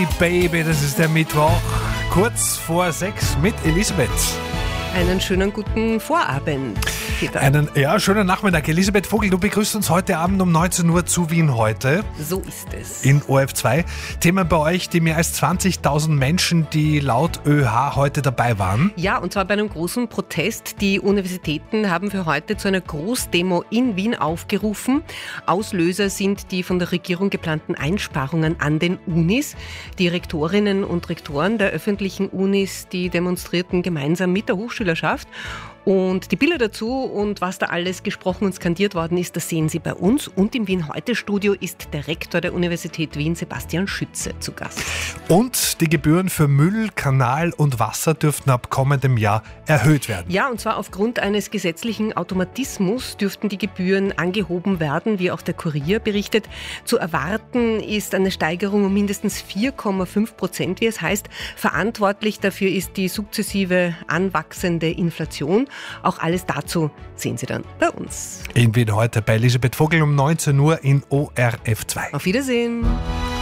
Hey Baby, das ist der Mittwoch, kurz vor 6 mit Elisabeth. Einen schönen guten Vorabend, Peter. Einen schönen Nachmittag. Elisabeth Vogel, du begrüßt uns heute Abend um 19 Uhr zu Wien heute. So ist es. In ORF2. Thema bei euch, die mehr als 20.000 Menschen, die laut ÖH heute dabei waren. Ja, und zwar bei einem großen Protest. Die Universitäten haben für heute zu einer Großdemo in Wien aufgerufen. Auslöser sind die von der Regierung geplanten Einsparungen an den Unis. Die Rektorinnen und Rektoren der öffentlichen Unis, die demonstrierten gemeinsam mit der Hochschülerschaft. Und die Bilder dazu und was da alles gesprochen und skandiert worden ist, das sehen Sie bei uns. Und im Wien-Heute-Studio ist der Rektor der Universität Wien, Sebastian Schütze, zu Gast. Und die Gebühren für Müll, Kanal und Wasser dürften ab kommendem Jahr erhöht werden. Ja, und zwar aufgrund eines gesetzlichen Automatismus dürften die Gebühren angehoben werden, wie auch der Kurier berichtet. Zu erwarten ist eine Steigerung um mindestens 4,5%, wie es heißt. Verantwortlich dafür ist die sukzessive anwachsende Inflation. Auch alles dazu sehen Sie dann bei uns. In Wien heute bei Elisabeth Vogel um 19 Uhr in ORF2. Auf Wiedersehen.